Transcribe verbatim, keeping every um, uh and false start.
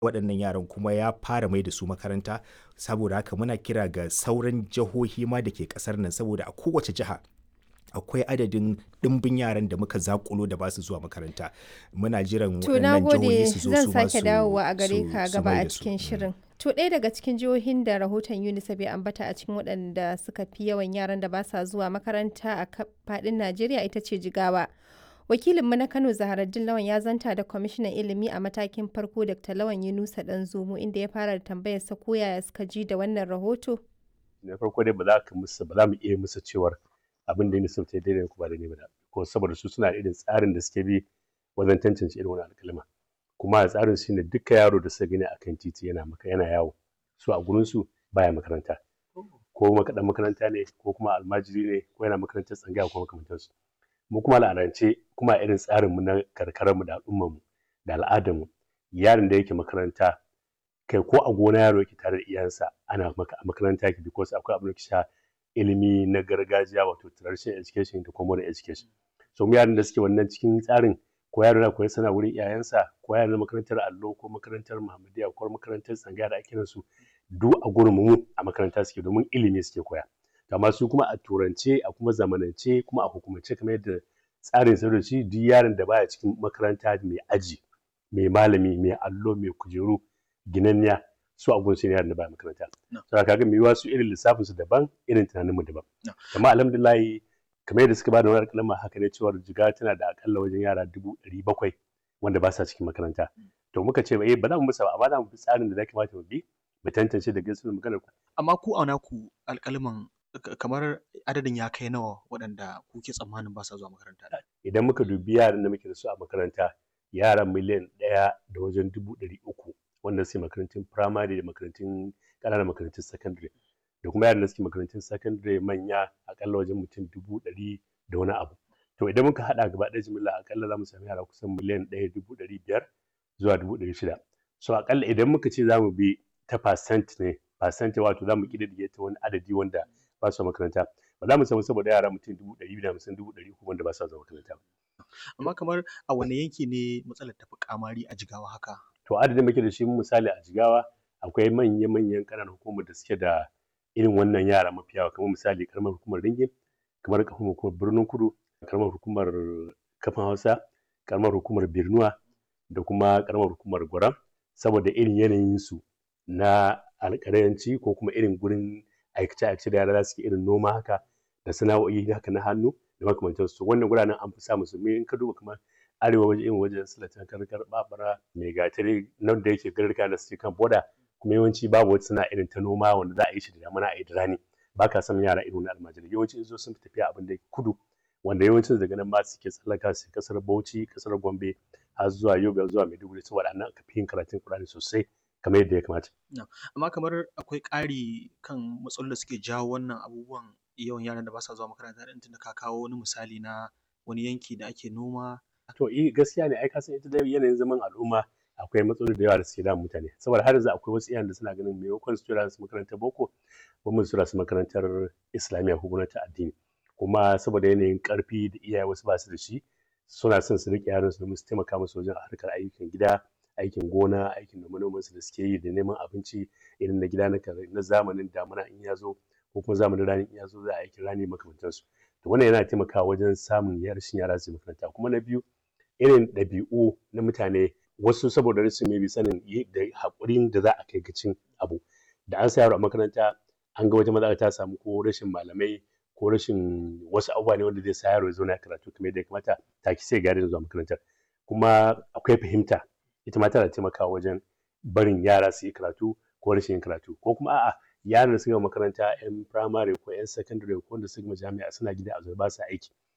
waɗannan yaran kuma ya fara mai da su makaranta. Saboda haka muna kira ga sauran jihohi ma da ke ƙasar nan, saboda a kowace jiha akwai adadin ɗimbin yaran da muka zaƙulo da ba su zuwa makaranta. Muna jiran To na waɗannan jihohi gode, su zo zan su ma sake su dawowa a gare su ka su gaba mai a da su. cikin Mm. shirin. To ɗaya daga cikin jihohin da rahoton UNICEF ya ambata a cikin waɗanda suka fi yawan yaran da ba sa zuwa makaranta a ka- faɗin Najeriya ita ce Jigawa. Wakilinmu na Kano Zaharaddin Lawan ya zanta da kwamishinan ilimi a matakin farko Dr. Lawan Yunusa Ɗanzomo inda ya fara da tambayarsa ko yaya suka ji da wannan rahoto. Na farko dai ba za ka musu ba za mu iya musu cewar abin da UNICEF ta yi daidai ko ba daidai ba, ko saboda su suna da irin tsarin da suke bi wajen tantance irin wani alƙalma. Kuma a tsarin shi ne duka yaro da suka gani akan titi yana maka yana yawo, su a gurin su baya makaranta, ko makaɗan makaranta ne ko kuma almajiri ne ko yana makarantar tsangaya ko makamantansu. Mu kuma al'adance kuma a irin tsarin mu na karkarar mu da al'ummar mu da al'adar mu, yaron da yake makaranta kai ko a gona yaro yake tare da iyayensa ana maka a makaranta yake, because akwai abin da ke sha ilimi na gargajiya wato traditional education da kuma modern education. So mu yaran da suke wannan cikin tsarin, ko yaro na koyi sana wurin iyayensa, ko yaro na makarantar allo ko makarantar Muhammadiyya ko makarantar tsangaya da ake su, duk a gurin mu a makaranta suke domin ilimi suke koya. Amma su kuma a turance a kuma zamanance kuma a hukumance kamar yadda tsarin sa da shi, duk yaron da baya cikin makaranta mai aji mai malami mai allo mai kujeru ginanniya, su a gurin su ne yaron da baya makaranta. Saboda kaga mai yiwuwa su irin lissafin su daban, irin tunanin mu daban. Amma alhamdulillah kamar yadda suka bada wani alƙalma haka ne cewar Jigawa tana da akalla wajen yara dubu ɗari bakwai wanda ba sa cikin makaranta. To muka ce eh ba za mu musa ba, amma za mu bi tsarin da ya kamata mu bi mu tantance da gaskiyar maganar ku. Amma ku a naku alƙalman k- kamar adadin ya kai nawa waɗanda kuke tsammanin ba sa zuwa makaranta? Idan muka dubi yaran da muke da su a makaranta, yaran miliyan ɗaya da wajen dubu ɗari uku wanda suke makarantun firamare da makarantun ƙananan makarantun sakandare, da kuma yaran da suke makarantun sakandare manya akalla wajen mutum dubu ɗari da wani abu. To idan muka haɗa gaba ɗaya jimilla akalla za mu sami yara kusan miliyan ɗaya dubu ɗari biyar zuwa dubu ɗari shida. So akalla idan muka ce za mu bi ta percent ne, percent wato za mu ƙididdige ta wani adadi wanda ba su makaranta, ba za mu samu saboda yara mutum dubu ɗari biyu da hamsin dubu ɗari uku wanda ba sa zuwa makaranta. Amma kamar a wane yanki ne matsalar tafi kamari a Jigawa haka? To adadin muke da shi misali a Jigawa akwai manya-manyan ƙananan hukumar da suke da irin wannan yara mafi yawa, kamar misali karamar hukumar Ringin, kamar karamar hukumar Birnin Kudu, karamar hukumar Kafin Hausa, karamar hukumar Birnuwa da kuma karamar hukumar Gwaram, saboda irin yanayin su na alƙalanci ko kuma irin gurin aikace-aikace da yara za su ke irin noma haka da sana'o'i haka na hannu da makamantansu. Wannan guraren an fi samun su, in ka duba kamar arewa waje irin wajen Silatan Karkar Babura mai gatari nan da yake garuruka da suke kan boda, kuma yawanci babu wata sana'a irin ta noma wanda za a yi shi da damuna a yi da rani. Ba ka samun yara irin na almajirai, yawanci in zo sun fi tafiya abin da kudu, wanda yawancin daga nan ma suke tsallaka su kasar Bauchi, kasar Gombe har zuwa Yobe zuwa Maiduguri, saboda nan aka fi yin karatun Qur'ani sosai kamar yadda ya kamata. No. Amma kamar akwai ƙari kan matsalolin da suke jawo wannan abubuwan yawan yaran da ba sa zuwa makaranta ɗin, tunda ka kawo wani misali na wani yanki da ake noma. To eh gaskiya ne, ai ka san ita dai yanayin zaman al'umma akwai matsaloli da yawa da suke damun mutane, saboda har yanzu akwai wasu iyayen da suna ganin maimakon su tura su makarantar boko, gwamnati su tura su makarantar islamiyya ko kuma ta addini, kuma saboda yanayin ƙarfi da iyaye wasu ba su da shi, suna son su riƙe yaran su domin su taimaka musu wajen harkar ayyukan gida, aikin gona, aikin nome-nomen su da suke yi da neman abinci irin na gida na kar- na zamanin damuna in ya zo ko kuma zamanin rani in ya zo za a aikin rani makamantansu. To wannan yana taimakawa wajen samun rashin yara su yi makaranta. Kuma na biyu, irin ɗabi'u na mutane, wasu saboda rashin maybe sanin yi- da haƙurin da za a kai ga cin abu, da an sa yaro a makaranta an ga wata matsala ta samu ko rashin malamai ko rashin wasu abubuwa ne wanda zai sa yaro ya zauna ya karatu kamar yadda ya kamata, take sai ya gane zuwa makarantar. Kuma akwai fahimta, ita ma tana taimakawa wajen barin yara su yi karatu ko rashin yin karatu, ko kuma a'a yaran da suka gama makaranta 'yan firamare ko 'yan sakandare ko wanda suka gama jami'a suna gida a zaune ba su aiki,